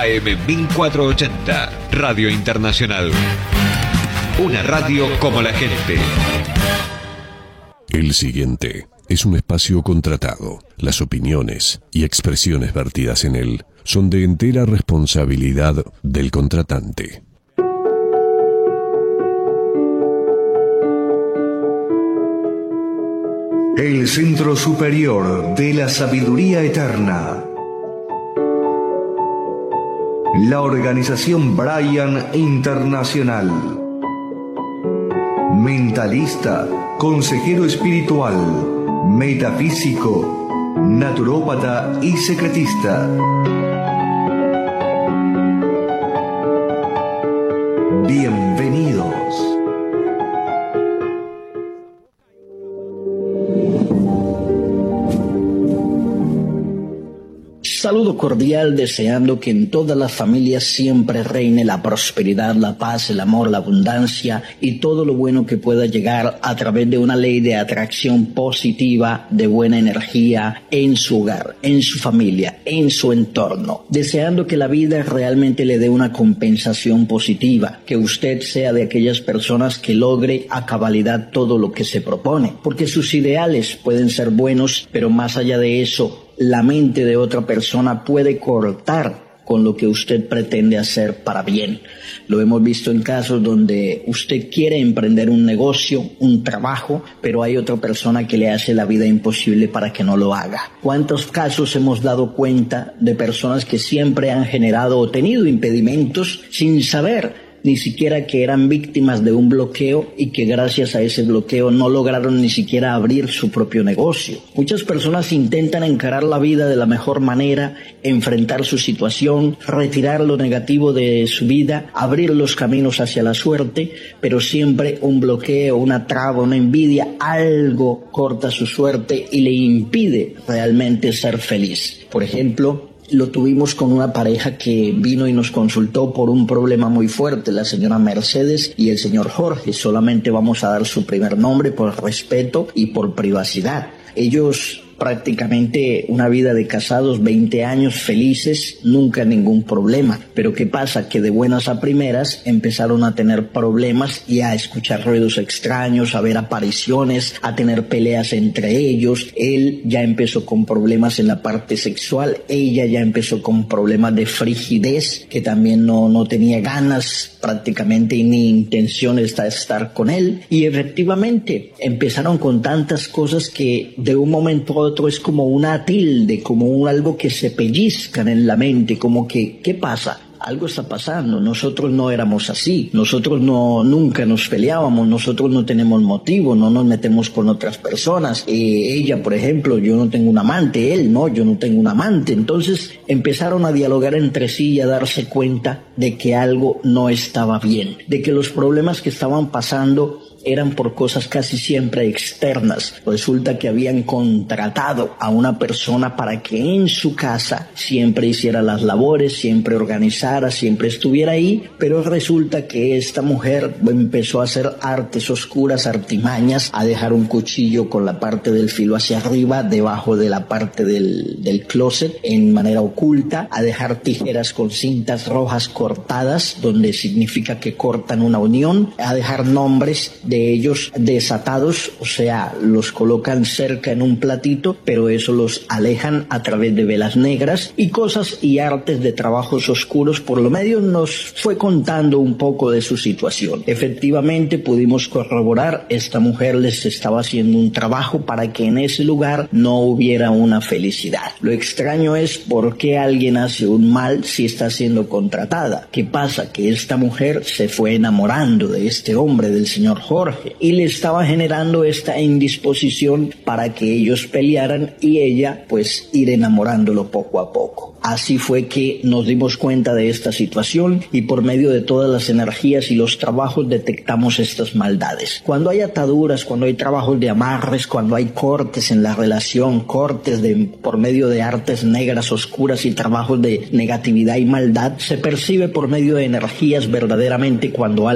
AM 1480, Radio Internacional. Una radio como la gente. El siguiente es un espacio contratado. Las opiniones y expresiones vertidas en él son de entera responsabilidad del contratante. El Centro Superior de la Sabiduría Eterna. La organización Brian Internacional. Mentalista, consejero espiritual, metafísico, naturópata y secretista. Bienvenidos. Saludo cordial, deseando que en todas las familias siempre reine la prosperidad, la paz, el amor, la abundancia y todo lo bueno que pueda llegar a través de una ley de atracción positiva, de buena energía en su hogar, en su familia, en su entorno. Deseando que la vida realmente le dé una compensación positiva, que usted sea de aquellas personas que logre a cabalidad todo lo que se propone, porque sus ideales pueden ser buenos, pero más allá de eso, la mente de otra persona puede cortar con lo que usted pretende hacer para bien. Lo hemos visto en casos donde usted quiere emprender un negocio, un trabajo, pero hay otra persona que le hace la vida imposible para que no lo haga. ¿Cuántos casos hemos dado cuenta de personas que siempre han generado o tenido impedimentos sin saber ni siquiera que eran víctimas de un bloqueo y que gracias a ese bloqueo no lograron ni siquiera abrir su propio negocio? Muchas personas intentan encarar la vida de la mejor manera, enfrentar su situación, retirar lo negativo de su vida, abrir los caminos hacia la suerte, pero siempre un bloqueo, una traba, una envidia, algo corta su suerte y le impide realmente ser feliz. Por ejemplo, lo tuvimos con una pareja que vino y nos consultó por un problema muy fuerte, la señora Mercedes y el señor Jorge. Solamente vamos a dar su primer nombre por respeto y por privacidad. Ellos prácticamente una vida de casados, 20 años felices, nunca ningún problema. Pero ¿qué pasa? Que de buenas a primeras empezaron a tener problemas y a escuchar ruidos extraños, a ver apariciones, a tener peleas entre ellos. Él ya empezó con problemas en la parte sexual, ella ya empezó con problemas de frigidez, que también no tenía ganas prácticamente ni intención de estar con él. Y efectivamente empezaron con tantas cosas que de un momento a otro es como una tilde, como algo que se pellizcan en la mente, como que, ¿qué pasa? Algo está pasando, nosotros no éramos así, nosotros nunca nos peleábamos, nosotros no tenemos motivo, no nos metemos con otras personas. Ella, por ejemplo, yo no tengo un amante, él no, yo no tengo un amante. Entonces empezaron a dialogar entre sí y a darse cuenta de que algo no estaba bien, de que los problemas que estaban pasando eran por cosas casi siempre externas. Resulta que habían contratado a una persona para que en su casa siempre hiciera las labores, siempre organizara, siempre estuviera ahí, pero resulta que esta mujer empezó a hacer artes oscuras, artimañas, a dejar un cuchillo con la parte del filo hacia arriba, debajo de la parte del closet, en manera oculta, a dejar tijeras con cintas rojas cortadas, donde significa que cortan una unión, a dejar nombres de ellos desatados, o sea, los colocan cerca en un platito, pero eso los alejan a través de velas negras y cosas y artes de trabajos oscuros. Por lo medio nos fue contando un poco de su situación. Efectivamente pudimos corroborar, esta mujer les estaba haciendo un trabajo para que en ese lugar no hubiera una felicidad. Lo extraño es por qué alguien hace un mal si está siendo contratada. ¿Qué pasa? Que esta mujer se fue enamorando de este hombre, del señor Jorge, y le estaba generando esta indisposición para que ellos pelearan y ella pues ir enamorándolo poco a poco. Así fue que nos dimos cuenta de esta situación y por medio de todas las energías y los trabajos detectamos estas maldades. Cuando hay ataduras, cuando hay trabajos de amarres, cuando hay cortes en la relación, cortes por medio de artes negras, oscuras y trabajos de negatividad y maldad, se percibe por medio de energías verdaderamente cuando